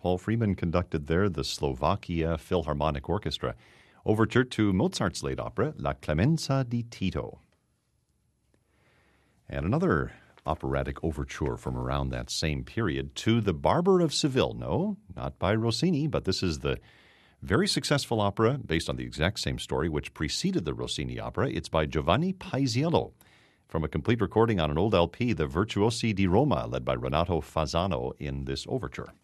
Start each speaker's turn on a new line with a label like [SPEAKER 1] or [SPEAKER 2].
[SPEAKER 1] Paul Freeman conducted there the Slovakia Philharmonic Orchestra. Overture to Mozart's late opera, La Clemenza di Tito. And another operatic overture from around that same period to The Barber of Seville. No, not by Rossini, but this is the very successful opera based on the exact same story which preceded the Rossini opera. It's by Giovanni Paisiello from a complete recording on an old LP, The Virtuosi di Roma, led by Renato Fasano in this overture.